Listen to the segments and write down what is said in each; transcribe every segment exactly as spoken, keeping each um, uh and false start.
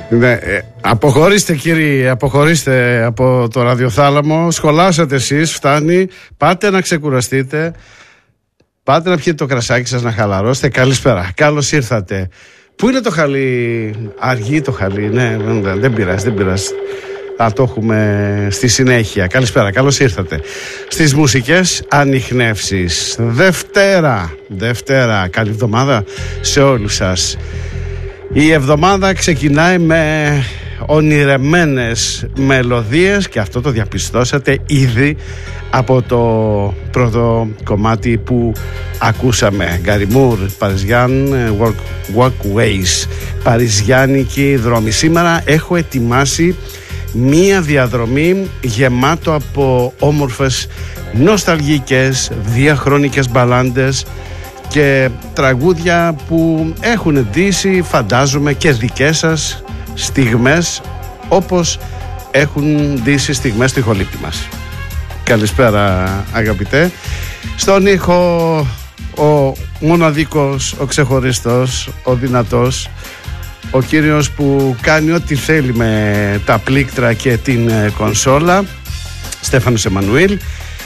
Ναι, ε, αποχωρήστε κύριοι, αποχωρήστε από το ραδιοθάλαμο. Σχολάσατε εσείς, φτάνει. Πάτε να ξεκουραστείτε. Πάτε να πιείτε το κρασάκι σας, να χαλαρώσετε. Καλησπέρα, καλώς ήρθατε. Πού είναι το χαλί? Αργεί το χαλί. Ναι, δεν πειράζει, δεν πειράζει. Θα το έχουμε στη συνέχεια. Καλησπέρα, καλώς ήρθατε στις μουσικές ανιχνεύσεις. Δευτέρα, Δευτέρα, καλή εβδομάδα σε όλους σας. Η εβδομάδα ξεκινάει με ονειρεμένες μελωδίες και αυτό το διαπιστώσατε ήδη από το πρώτο κομμάτι που ακούσαμε. Γκάρι Μουρ, Παριζιάν, Walkways, παριζιάνικη δρόμη. Σήμερα έχω ετοιμάσει μία διαδρομή γεμάτο από όμορφες νοσταλγικές διαχρονικές μπαλάντες και τραγούδια που έχουν ντύσει, φαντάζομαι, και δικές σας στιγμές, όπως έχουν ντύσει στιγμές στη χολύπτη μας. Καλησπέρα αγαπητέ. Στον ήχο ο μοναδικός, ο ξεχωριστός, ο δυνατός, ο κύριος που κάνει ό,τι θέλει με τα πλήκτρα και την κονσόλα, Στέφανος Εμμανουήλ.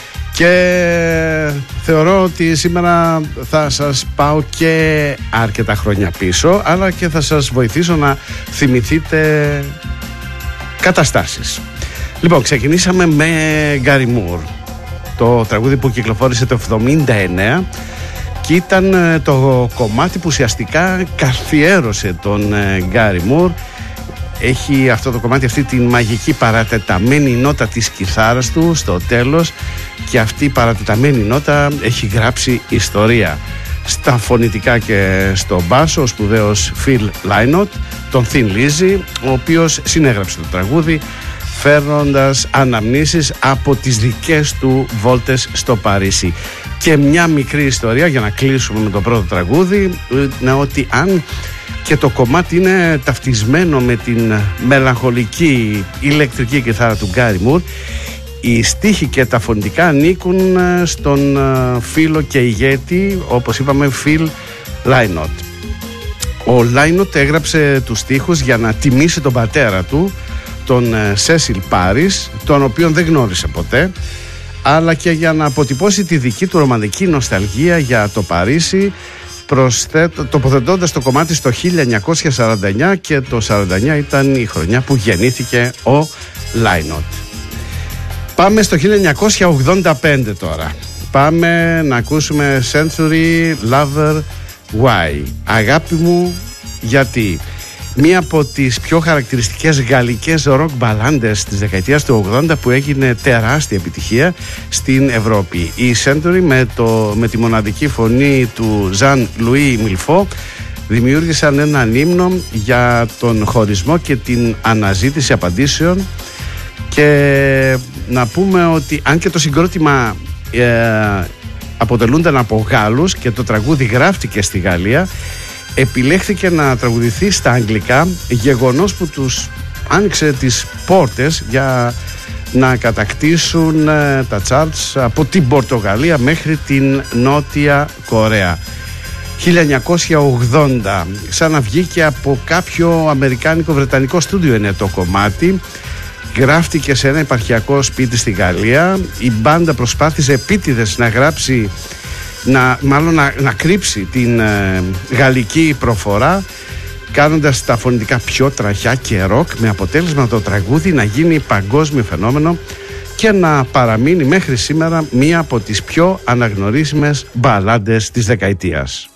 Και θεωρώ ότι σήμερα θα σας πάω και αρκετά χρόνια πίσω, αλλά και θα σας βοηθήσω να θυμηθείτε καταστάσεις. Λοιπόν, ξεκινήσαμε με Γκάρι Μουρ, το τραγούδι που κυκλοφόρησε το εβδομήντα εννέα και ήταν το κομμάτι που ουσιαστικά καθιέρωσε τον Γκάρι Μουρ. Έχει αυτό το κομμάτι, αυτή τη μαγική παρατεταμένη νότα της κιθάρας του στο τέλος, και αυτή η παρατεταμένη νότα έχει γράψει ιστορία. Στα φωνητικά και στο μπάσο ο σπουδαίος Phil Lynott, τον Thin Lizzy, ο οποίος συνέγραψε το τραγούδι φέρνοντας αναμνήσεις από τις δικές του βόλτες στο Παρίσι. Και μια μικρή ιστορία για να κλείσουμε με το πρώτο τραγούδι, είναι ότι αν και το κομμάτι είναι ταυτισμένο με την μελαγχολική ηλεκτρική κιθάρα του Γκάρι Μουρ, οι στίχοι και τα φωνητικά ανήκουν στον φίλο και ηγέτη, όπως είπαμε, Phil Lynott. Ο Lynott έγραψε τους στίχους για να τιμήσει τον πατέρα του, τον Cecil Paris, τον οποίον δεν γνώρισε ποτέ, αλλά και για να αποτυπώσει τη δική του ρομαντική νοσταλγία για το Παρίσι, τοποθετώντας το κομμάτι στο χίλια εννιακόσια σαράντα εννέα, και το σαράντα εννέα ήταν η χρονιά που γεννήθηκε ο Lynott. Πάμε στο χίλια εννιακόσια ογδόντα πέντε τώρα. Πάμε να ακούσουμε Century Lover Why. Αγάπη μου γιατί. Μία από τις πιο χαρακτηριστικές γαλλικές ροκ μπαλάντες της δεκαετίας του ογδόντα που έγινε τεράστια επιτυχία στην Ευρώπη. Η Century με, το, με τη μοναδική φωνή του Jean-Louis Milford δημιούργησαν έναν ύμνο για τον χωρισμό και την αναζήτηση απαντήσεων. Και να πούμε ότι αν και το συγκρότημα ε, αποτελούνταν από Γάλλους και το τραγούδι γράφτηκε στη Γαλλία, επιλέχθηκε να τραγουδηθεί στα αγγλικά, γεγονός που τους άνοιξε τις πόρτες για να κατακτήσουν ε, τα charts από την Πορτογαλία μέχρι την Νότια Κορέα. χίλια εννιακόσια ογδόντα, σαν να βγήκε από κάποιο αμερικάνικο-βρετανικό στούντιο είναι το κομμάτι. Γράφτηκε σε ένα επαρχιακό σπίτι στη Γαλλία. Η μπάντα προσπάθησε επίτηδες να γράψει, να, μάλλον να, να κρύψει την ε, γαλλική προφορά, κάνοντας τα φωνητικά πιο τραχιά και ροκ, με αποτέλεσμα το τραγούδι να γίνει παγκόσμιο φαινόμενο και να παραμείνει μέχρι σήμερα μία από τις πιο αναγνωρίσιμες μπαλάντες της δεκαετίας.